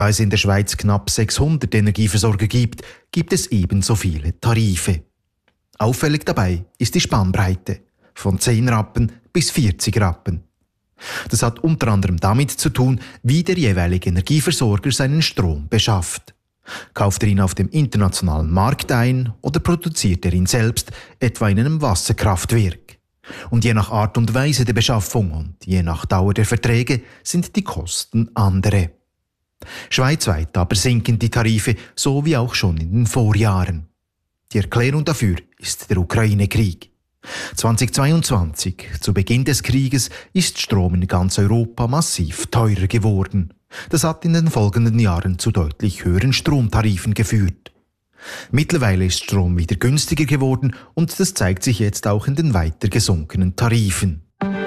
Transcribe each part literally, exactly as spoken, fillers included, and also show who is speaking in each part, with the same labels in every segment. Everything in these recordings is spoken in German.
Speaker 1: Weil es in der Schweiz knapp sechshundert Energieversorger gibt, gibt es ebenso viele Tarife. Auffällig dabei ist die Spannbreite, von zehn Rappen bis vierzig Rappen. Das hat unter anderem damit zu tun, wie der jeweilige Energieversorger seinen Strom beschafft. Kauft er ihn auf dem internationalen Markt ein oder produziert er ihn selbst, etwa in einem Wasserkraftwerk? Und je nach Art und Weise der Beschaffung und je nach Dauer der Verträge sind die Kosten andere. Schweizweit aber sinken die Tarife, so wie auch schon in den Vorjahren. Die Erklärung dafür ist der Ukraine-Krieg. zweitausendzweiundzwanzig, zu Beginn des Krieges, ist Strom in ganz Europa massiv teurer geworden. Das hat in den folgenden Jahren zu deutlich höheren Stromtarifen geführt. Mittlerweile ist Strom wieder günstiger geworden und das zeigt sich jetzt auch in den weiter gesunkenen Tarifen.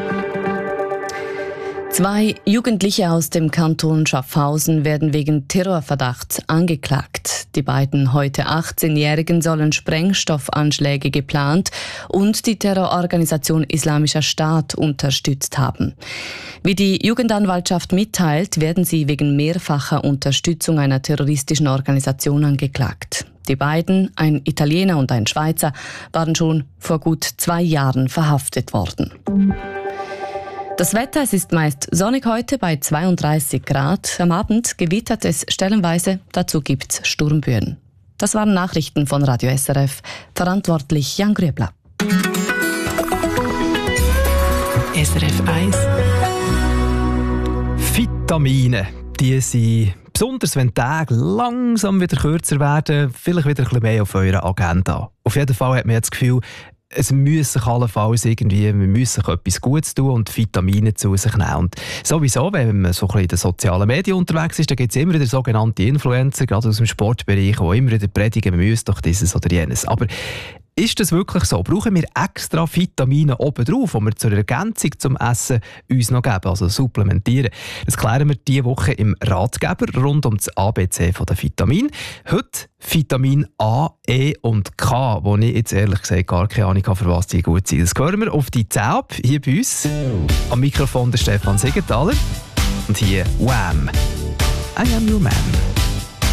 Speaker 2: Zwei Jugendliche aus dem Kanton Schaffhausen werden wegen Terrorverdachts angeklagt. Die beiden heute achtzehnjährigen sollen Sprengstoffanschläge geplant und die Terrororganisation Islamischer Staat unterstützt haben. Wie die Jugendanwaltschaft mitteilt, werden sie wegen mehrfacher Unterstützung einer terroristischen Organisation angeklagt. Die beiden, ein Italiener und ein Schweizer, waren schon vor gut zwei Jahren verhaftet worden. Das Wetter, es ist meist sonnig heute bei zweiunddreißig Grad. Am Abend gewittert es stellenweise, dazu gibt's Sturmböen. Das waren Nachrichten von Radio S R F. Verantwortlich Jan Grüebler.
Speaker 3: S R F eins. Vitamine, die sind, besonders wenn die Tage langsam wieder kürzer werden, vielleicht wieder ein bisschen mehr auf eurer Agenda. Auf jeden Fall hat man jetzt das Gefühl, es müssen sich allenfalls irgendwie, wir müssen sich etwas Gutes tun und Vitamine zu sich nehmen. Und sowieso, wenn man so ein bisschen in den sozialen Medien unterwegs ist, dann gibt es immer wieder sogenannte Influencer, gerade aus dem Sportbereich, die immer wieder predigen, man müsse doch dieses oder jenes. Aber ist das wirklich so? Brauchen wir extra Vitamine obendrauf, die wir zur Ergänzung zum Essen uns noch geben, also supplementieren? Das klären wir diese Woche im Ratgeber rund um das A B C von den Vitaminen. Heute Vitamin A, E und K, wo ich jetzt ehrlich gesagt gar keine Ahnung habe, für was die gut sind. Das hören wir auf die zehn ab, hier bei uns. Am Mikrofon der Stefan Siegenthaler und hier Wham! I am your man.